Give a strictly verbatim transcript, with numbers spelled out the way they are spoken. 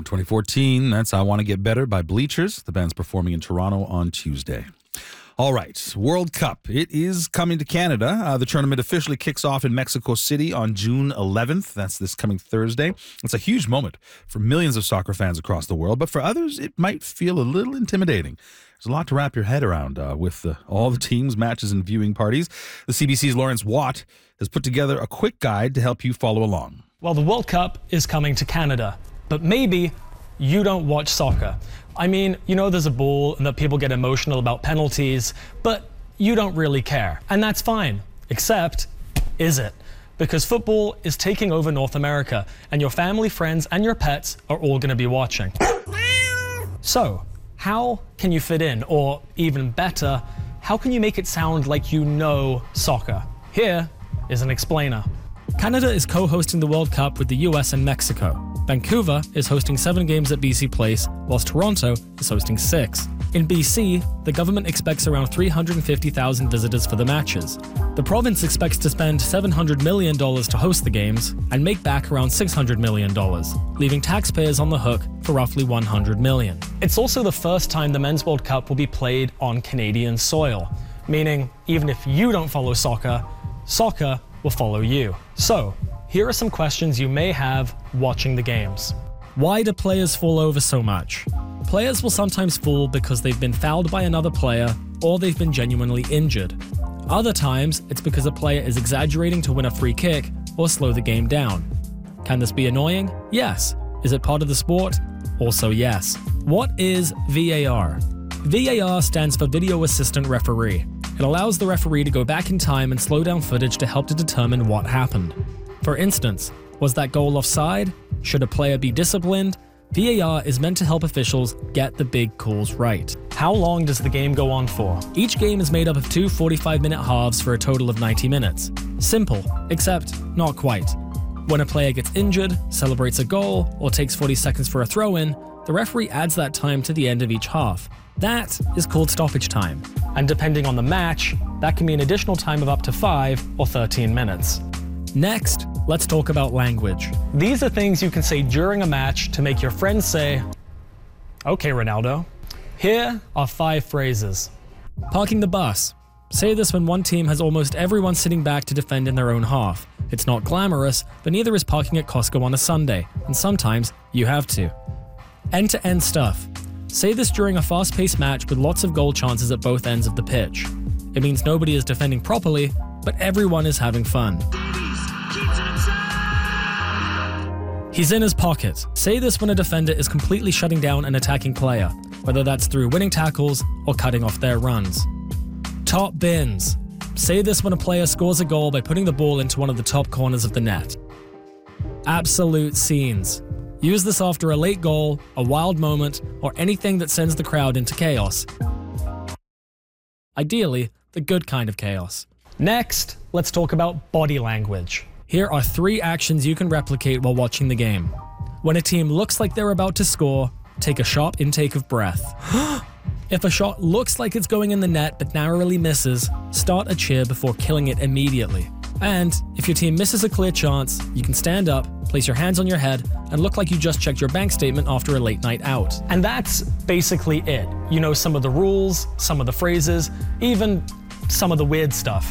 twenty fourteen, that's I Want to Get Better by Bleachers. The band's performing in Toronto on Tuesday. All right, World Cup. It is coming to Canada. Uh, the tournament officially kicks off in Mexico City on June eleventh. That's this coming Thursday. It's a huge moment for millions of soccer fans across the world, but for others, it might feel a little intimidating. There's a lot to wrap your head around uh, with uh, all the teams, matches, and viewing parties. The C B C's Lawrence Watt has put together a quick guide to help you follow along. Well, the World Cup is coming to Canada, but maybe you don't watch soccer. I mean, you know there's a ball and that people get emotional about penalties, but you don't really care. And that's fine, except, is it? Because football is taking over North America, and your family, friends, and your pets are all going to be watching. So, how can you fit in? Or even better, how can you make it sound like you know soccer? Here is an explainer. Canada is co-hosting the World Cup with the U S and Mexico. Vancouver is hosting seven games at B C Place, whilst Toronto is hosting six. In B C, the government expects around three hundred fifty thousand visitors for the matches. The province expects to spend seven hundred million dollars to host the games and make back around six hundred million dollars, leaving taxpayers on the hook for roughly one hundred million dollars. It's also the first time the Men's World Cup will be played on Canadian soil, meaning even if you don't follow soccer, soccer will follow you. So, here are some questions you may have watching the games. Why do players fall over so much? Players will sometimes fall because they've been fouled by another player or they've been genuinely injured. Other times, it's because a player is exaggerating to win a free kick or slow the game down. Can this be annoying? Yes. Is it part of the sport? Also yes. What is V A R? V A R stands for Video Assistant Referee. It allows the referee to go back in time and slow down footage to help to determine what happened. For instance, was that goal offside? Should a player be disciplined? V A R is meant to help officials get the big calls right. How long does the game go on for? Each game is made up of two forty-five minute halves for a total of ninety minutes. Simple, except not quite. When a player gets injured, celebrates a goal, or takes forty seconds for a throw-in, the referee adds that time to the end of each half. That is called stoppage time. And depending on the match, that can be an additional time of up to five or thirteen minutes. Next, let's talk about language. These are things you can say during a match to make your friends say, "Okay, Ronaldo." Here are five phrases. Parking the bus. Say this when one team has almost everyone sitting back to defend in their own half. It's not glamorous, but neither is parking at Costco on a Sunday, and sometimes you have to. End-to-end stuff. Say this during a fast-paced match with lots of goal chances at both ends of the pitch. It means nobody is defending properly, but everyone is having fun. He's in his pocket. Say this when a defender is completely shutting down an attacking player, whether that's through winning tackles or cutting off their runs. Top bins. Say this when a player scores a goal by putting the ball into one of the top corners of the net. Absolute scenes. Use this after a late goal, a wild moment, or anything that sends the crowd into chaos. Ideally, the good kind of chaos. Next, let's talk about body language. Here are three actions you can replicate while watching the game. When a team looks like they're about to score, take a sharp intake of breath. If a shot looks like it's going in the net but narrowly misses, start a cheer before killing it immediately. And if your team misses a clear chance, you can stand up, place your hands on your head, and look like you just checked your bank statement after a late night out. And that's basically it. You know some of the rules, some of the phrases, even some of the weird stuff.